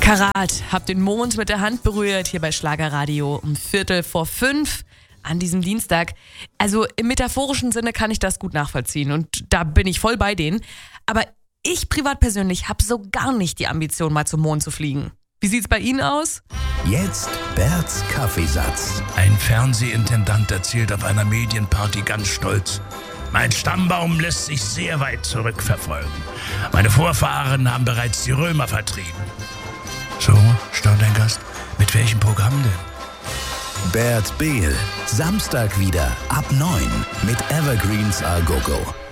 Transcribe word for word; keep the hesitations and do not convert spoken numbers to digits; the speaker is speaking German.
Karat, hab den Mond mit der Hand berührt, hier bei Schlagerradio um Viertel vor fünf an diesem Dienstag. Also im metaphorischen Sinne kann ich das gut nachvollziehen und da bin ich voll bei denen. Aber ich privat persönlich habe so gar nicht die Ambition, mal zum Mond zu fliegen. Wie sieht's bei Ihnen aus? Jetzt Berts Kaffeesatz. Ein Fernsehintendant erzählt auf einer Medienparty ganz stolz: Mein Stammbaum lässt sich sehr weit zurückverfolgen. Meine Vorfahren haben bereits die Römer vertrieben. So, staunt ein Gast. Mit welchem Programm denn? Bert Behl. Samstag wieder ab neun mit Evergreens A Go Go.